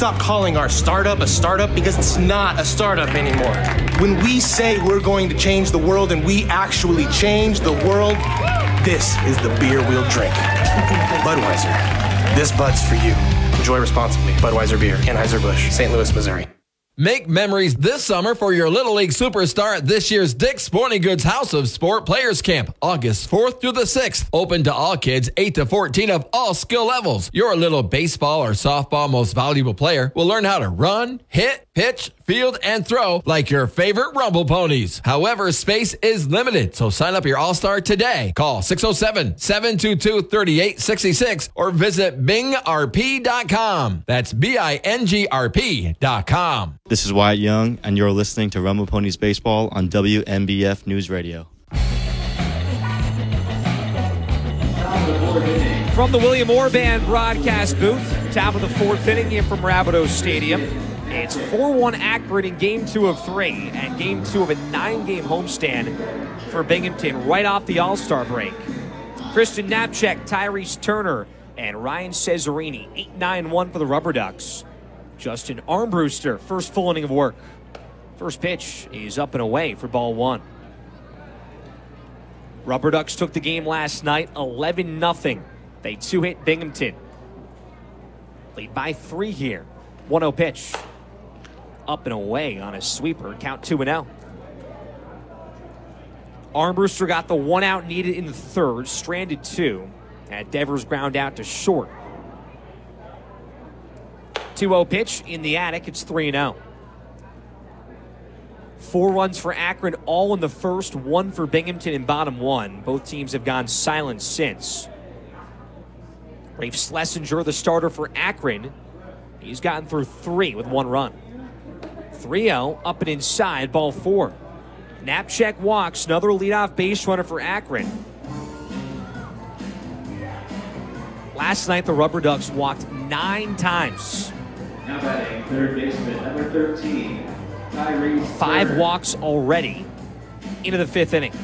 stop calling our startup a startup because it's not a startup anymore. When we say we're going to change the world and we actually change the world, this is the beer we'll drink. Budweiser, this Bud's for you. Enjoy responsibly. Budweiser Beer, Anheuser-Busch, St. Louis, Missouri. Make memories this summer for your Little League superstar at this year's Dick's Sporting Goods House of Sport Players Camp, August 4th through the 6th. Open to all kids 8 to 14 of all skill levels. Your little baseball or softball most valuable player will learn how to run, hit, pitch, field, and throw like your favorite Rumble Ponies. However, space is limited, so sign up your All-Star today. Call 607-722-3866 or visit bingrp.com. That's BINGRP.com. This is Wyatt Young, and you're listening to Rumble Ponies Baseball on WMBF News Radio. From the William Orban broadcast booth, top of the fourth inning here from Rapido Stadium. It's 4-1 Akron in Game 2 of 3 and Game 2 of a 9-game homestand for Binghamton right off the All-Star break. Kristen Knapczyk, Tyrese Turner, and Ryan Cesarini, 8-9-1 for the Rubber Ducks. Justin Armbruster, first full inning of work. First pitch is up and away for ball one. Rubber Ducks took the game last night 11-0. They two-hit Binghamton. Lead by 3 here. 1-0 pitch. Up and away on a sweeper. Count 2-0. Armbruster got the 1 out needed in the third. Stranded 2. At Devers ground out to short. 2-0 pitch in the attic. It's 3-0. 4 runs for Akron, all in the first, 1 for Binghamton in bottom 1. Both teams have gone silent since. Rafe Schlesinger, the starter for Akron. He's gotten through 3 with 1 run. 3-0, up and inside, ball 4. Knapczyk walks, another leadoff base runner for Akron. Last night, the Rubber Ducks walked 9 times. Now batting, third baseman, number 13, Tyrese. 5 walks already into the 5th inning.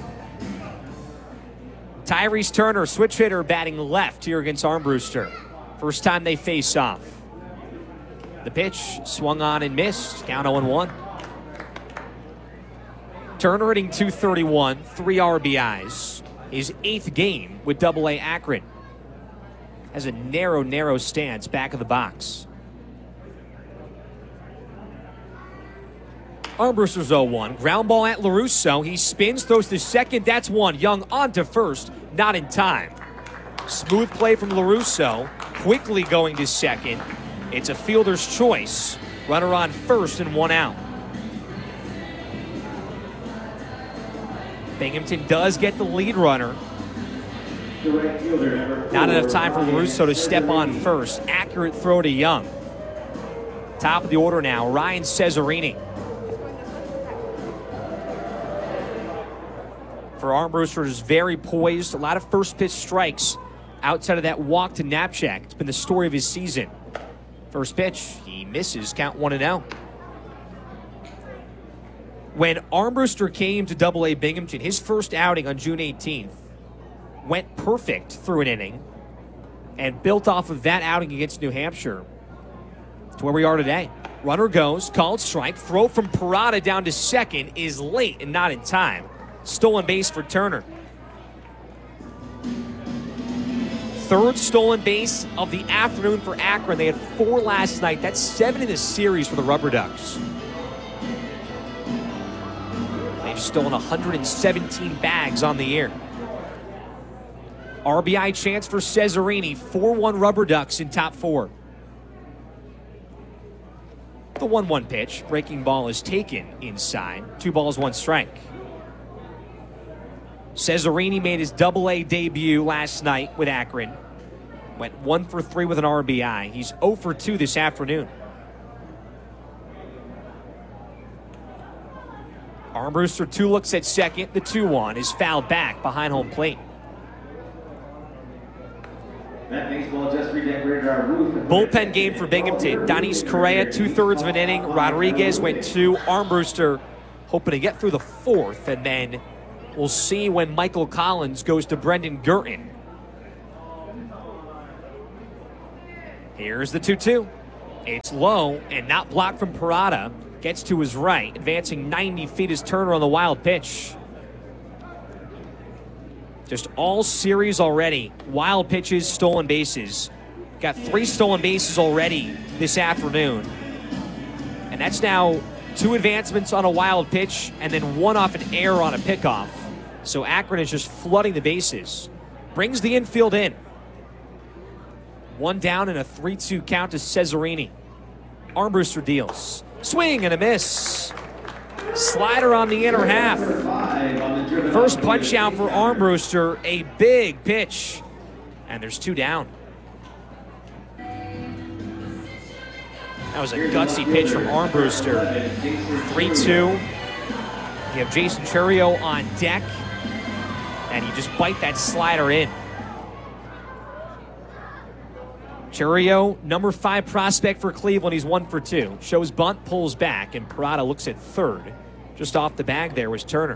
Tyrese Turner, switch hitter, batting left here against Armbruster. First time they face off. The pitch swung on and missed. Count 0-1. Turner hitting .231, 3 RBIs. His 8th game with Double-A Akron. Has a narrow stance back of the box. Armbruster's 0-1. Ground ball at LaRusso. He spins, throws to second. That's 1. Young on to first. Not in time. Smooth play from LaRusso. Quickly going to second. It's a fielder's choice. Runner on first and 1 out. Binghamton does get the lead runner. Not enough time for LaRusso to step on first. Accurate throw to Young. Top of the order now, Ryan Cesarini. For Armbruster, is very poised. A lot of first pitch strikes outside of that walk to Knapczyk. It's been the story of his season. First pitch, he misses. Count 1-0. When Armbruster came to Double-A Binghamton, his first outing on June 18th went perfect through an inning and built off of that outing against New Hampshire to where we are today. Runner goes, called strike. Throw from Parada down to second is late and not in time. Stolen base for Turner. 3rd stolen base of the afternoon for Akron. They had 4 last night. That's 7 in the series for the Rubber Ducks. They've stolen 117 bags on the year. RBI chance for Cesarini. 4-1 Rubber Ducks in top 4. The 1-1 pitch. Breaking ball is taken inside. 2 balls, 1 strike. Cesarini made his Double-A debut last night with Akron. Went 1 for 3 with an RBI. He's 0 for 2 this afternoon. Armbruster 2 looks at second. The 2-1 is fouled back behind home plate. That baseball just redecorated our roof. Bullpen game for Binghamton. Donis Correa, 2/3 of an inning. Rodriguez went 2. Armbruster hoping to get through the 4th, and then we'll see when Michael Collins goes to Brendan Gurton. Here's the 2-2. It's low and not blocked from Parada. Gets to his right, advancing 90 feet is Turner on the wild pitch. Just all series already. Wild pitches, stolen bases. Got 3 stolen bases already this afternoon. And that's now 2 advancements on a wild pitch and then 1 off an error on a pickoff. So Akron is just flooding the bases. Brings the infield in. 1 down and a 3-2 count to Cesarini. Armbruster deals. Swing and a miss. Slider on the inner half. First punch out for Armbruster. A big pitch. And there's 2 down. That was a gutsy pitch from Armbruster. 3-2. You have Jason Chourio on deck. And you just bite that slider in. Chourio, number 5 prospect for Cleveland. He's 1 for 2. Shows bunt, pulls back, and Parada looks at third. Just off the bag there was Turner.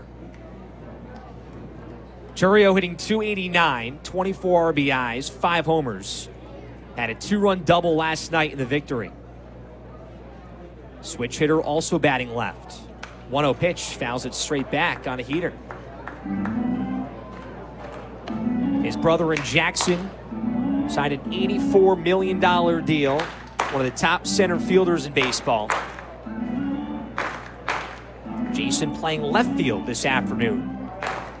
Chourio hitting .289, 24 RBIs, 5 homers. Had a 2-run double last night in the victory. Switch hitter also batting left. 1-0 pitch, fouls it straight back on a heater. His brother in Jackson signed an $84 million deal. One of the top center fielders in baseball. Jason playing left field this afternoon.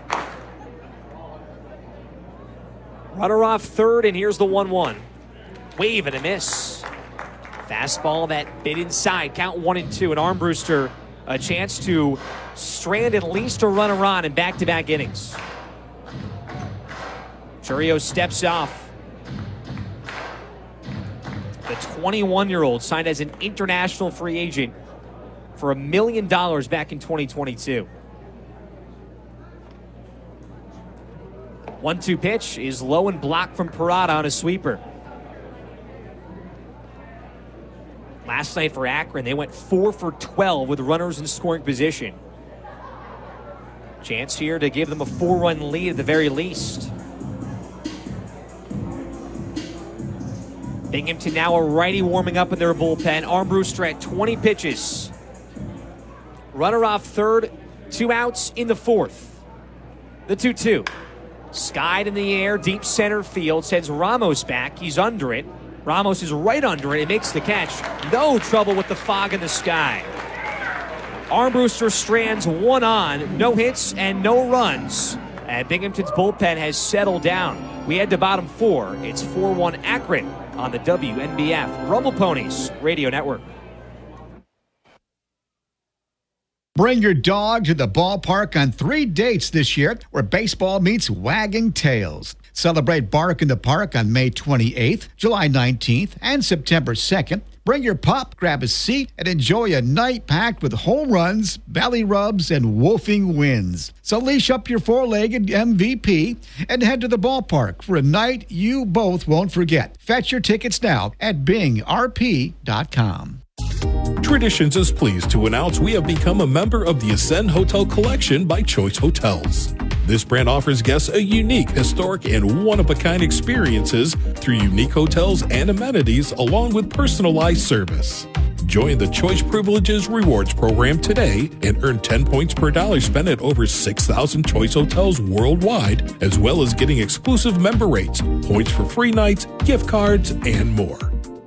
Runner off third, and here's the 1-1. Wave and a miss. Fastball that bit inside. Count 1-2. And Armbruster a chance to strand at least a runner on in back-to-back innings. Chourio steps off. The 21-year-old signed as an international free agent for $1 million back in 2022. 1-2 pitch is low and blocked from Parada on a sweeper. Last night for Akron, they went 4 for 12 with runners in scoring position. Chance here to give them a 4-run lead at the very least. Binghamton now a righty warming up in their bullpen. Armbruster at 20 pitches. Runner off third, 2 outs in the 4th. The 2-2. Skied in the air, deep center field. Sends Ramos back. He's under it. Ramos is right under it. It makes the catch. No trouble with the fog in the sky. Armbruster strands 1 on. No hits and no runs. And Binghamton's bullpen has settled down. We head to bottom 4. It's 4-1 Akron on the WNBF Rumble Ponies Radio Network. Bring your dog to the ballpark on 3 dates this year where baseball meets wagging tails. Celebrate Bark in the Park on May 28th, July 19th, and September 2nd. Bring your pup, grab a seat, and enjoy a night packed with home runs, belly rubs, and woofing wins. So leash up your 4-legged MVP and head to the ballpark for a night you both won't forget. Fetch your tickets now at bingrp.com. Traditions is pleased to announce we have become a member of the Ascend Hotel Collection by Choice Hotels. This brand offers guests a unique, historic, and one-of-a-kind experiences through unique hotels and amenities along with personalized service. Join the Choice Privileges Rewards program today and earn 10 points per dollar spent at over 6,000 Choice hotels worldwide, as well as getting exclusive member rates, points for free nights, gift cards, and more.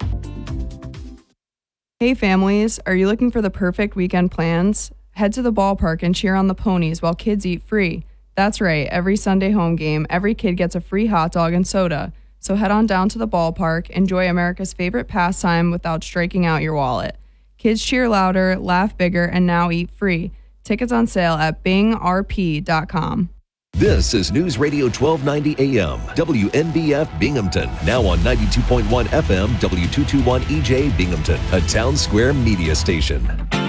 Hey families, are you looking for the perfect weekend plans? Head to the ballpark and cheer on the ponies while kids eat free. That's right, every Sunday home game, every kid gets a free hot dog and soda. So head on down to the ballpark, enjoy America's favorite pastime without striking out your wallet. Kids cheer louder, laugh bigger, and now eat free. Tickets on sale at bingrp.com. This is News Radio 1290 AM, WNBF Binghamton, now on 92.1 FM, W221 EJ Binghamton, a Town Square media station.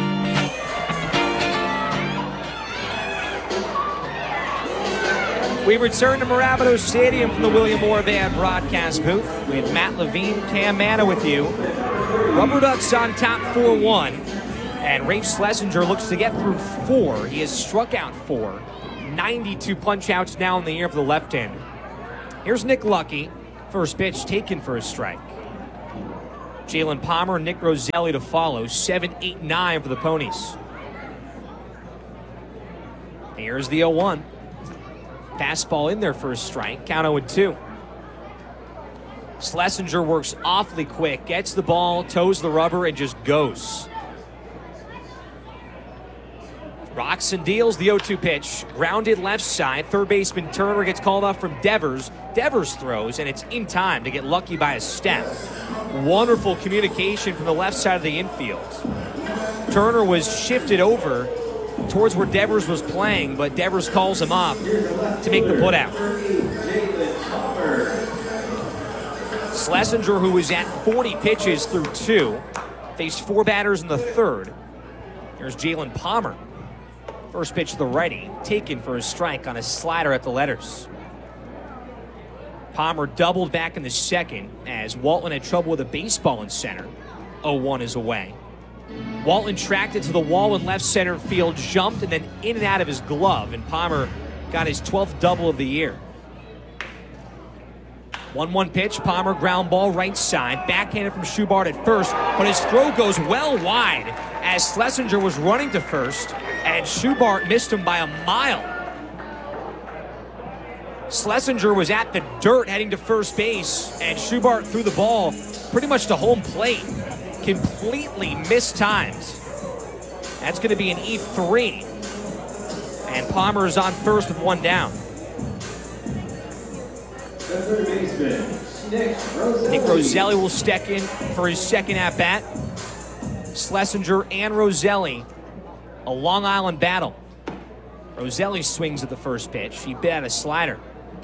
We return to Marabito Stadium from the William Moore Band broadcast booth with Matt Levine, Cam Manna with you. Rubber Ducks on top 4-1, and Rafe Schlesinger looks to get through 4. He has struck out 4. 92 punch-outs now in the air for the left-hander. Here's Nick Lucky. First pitch taken for a strike. Jalen Palmer and Nick Roselli to follow. 7, 8, 9 for the Ponies. Here's the 0-1. Fastball in there for a strike. Count 0-2. Schlesinger works awfully quick. Gets the ball, toes the rubber, and just goes. Rocks and deals the 0-2 pitch. Grounded left side. Third baseman Turner gets called off from Devers. Devers throws, and it's in time to get lucky by a step. Wonderful communication from the left side of the infield. Turner was shifted over towards where Devers was playing, but Devers calls him off to make the putout. Schlesinger, who was at 40 pitches through 2, faced 4 batters in the third. Here's Jalen Palmer. First pitch to the righty, taken for a strike on a slider at the letters. Palmer doubled back in the second as Walton had trouble with a baseball in center. 0-1 is away. Walton tracked it to the wall in left center field, jumped, and then in and out of his glove, and Palmer got his 12th double of the year. 1-1 pitch, Palmer ground ball right side, backhanded from Schubart at first, but his throw goes well wide as Schlesinger was running to first, and Schubart missed him by a mile. Schlesinger was at the dirt heading to first base, and Schubart threw the ball pretty much to home plate. Completely mistimed. That's going to be an E3. And Palmer is on first with 1 down. Nick Roselli will step in for his second at-bat. Schlesinger and Roselli, a Long Island battle. Roselli swings at the first pitch. He bit out a slider.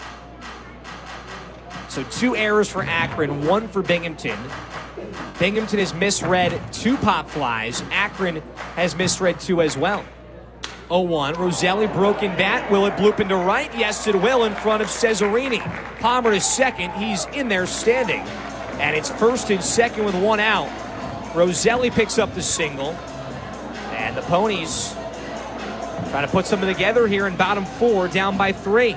So 2 errors for Akron, 1 for Binghamton. Binghamton has misread 2 pop flies. Akron has misread 2 as well. 0-1. Roselli broken bat. Will it bloop into right? Yes, it will, in front of Cesarini. Palmer is second. He's in there standing. And it's first and second with 1 out. Roselli picks up the single. And the Ponies trying to put something together here in bottom 4, down by 3.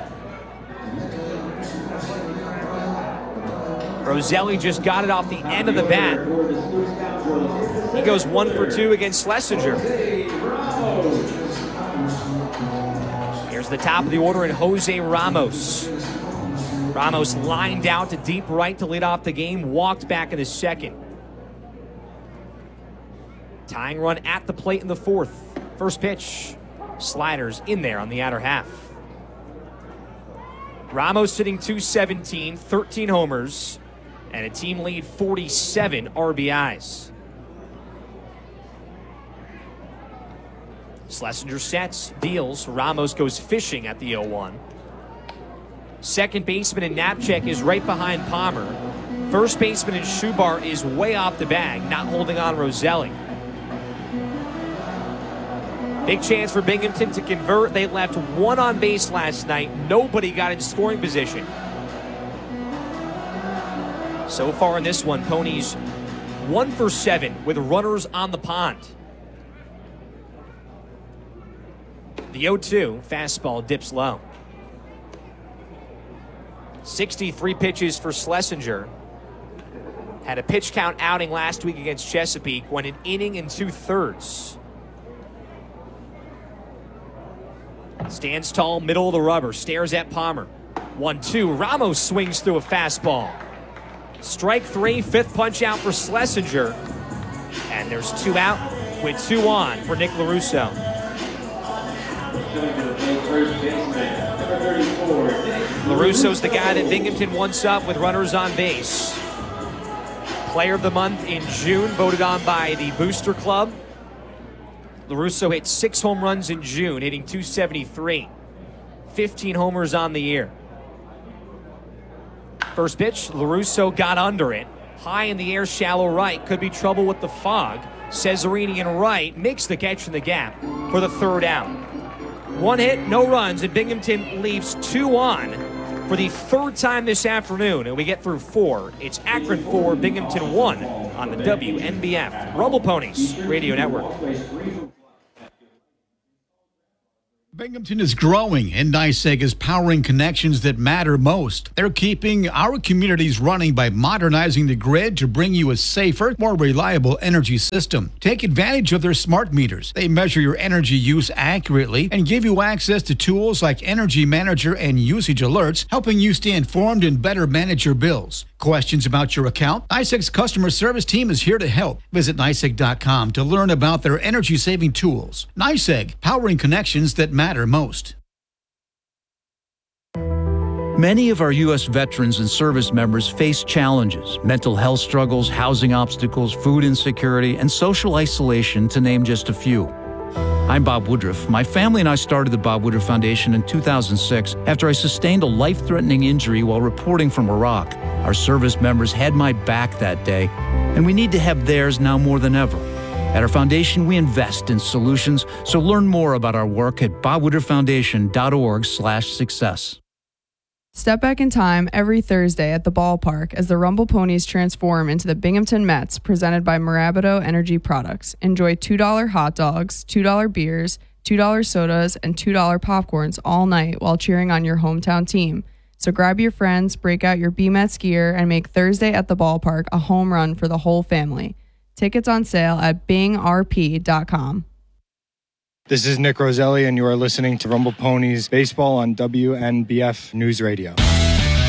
Roselli just got it off the end of the bat. He goes 1 for 2 against Schlesinger. Here's the top of the order in Jose Ramos. Ramos lined out to deep right to lead off the game, walked back in the second. Tying run at the plate in the 4th. First pitch, sliders in there on the outer half. Ramos sitting 217, 13 homers, and a team lead 47 RBIs. Schlesinger sets, deals. Ramos goes fishing at the 0-1. Second baseman in Knapczyk is right behind Palmer. First baseman in Schubart is way off the bag, not holding on Roselli. Big chance for Binghamton to convert. They left 1 on base last night. Nobody got in scoring position. So far in this one, Ponies 1 for 7 with runners on the pond. The 0-2 fastball dips low. 63 pitches for Schlesinger. Had a pitch count outing last week against Chesapeake, went an inning and 2/3. Stands tall, middle of the rubber, stares at Palmer. 1-2, Ramos swings through a fastball. Strike 3, 5th punch out for Schlesinger. And there's 2 out with 2 on for Nick LaRusso. LaRusso's the guy that Binghamton wants up with runners on base. Player of the month in June, voted on by the Booster Club. LaRusso hit 6 home runs in June, hitting .273. 15 homers on the year. First pitch, LaRusso got under it. High in the air, shallow right. Could be trouble with the fog. Cesarini in right makes the catch in the gap for the 3rd out. 1 hit, no runs, and Binghamton leaves 2 on for the 3rd time this afternoon. And we get through 4. It's Akron 4, Binghamton 1 on the WNBF Rumble Ponies Radio Network. Binghamton is growing, and NYSEG is powering connections that matter most. They're keeping our communities running by modernizing the grid to bring you a safer, more reliable energy system. Take advantage of their smart meters. They measure your energy use accurately and give you access to tools like Energy Manager and usage alerts, helping you stay informed and better manage your bills. Questions about your account? NYSEG's customer service team is here to help. Visit NYSEG.com to learn about their energy-saving tools. NYSEG, powering connections that matter most. Many of our U.S. veterans and service members face challenges: mental health struggles, housing obstacles, food insecurity, and social isolation, to name just a few. I'm Bob Woodruff. My family and I started the Bob Woodruff Foundation in 2006 after I sustained a life-threatening injury while reporting from Iraq. Our service members had my back that day, and we need to have theirs now more than ever. At our foundation, we invest in solutions, so learn more about our work at bobwoodrufffoundation.org/success. Step back in time every Thursday at the ballpark as the Rumble Ponies transform into the Binghamton Mets, presented by Mirabito Energy Products. Enjoy $2 hot dogs, $2 beers, $2 sodas, and $2 popcorns all night while cheering on your hometown team. So grab your friends, break out your B-Mets gear, and make Thursday at the ballpark a home run for the whole family. Tickets on sale at bingrp.com. This is Nick Roselli, and you are listening to Rumble Ponies Baseball on WNBF News Radio.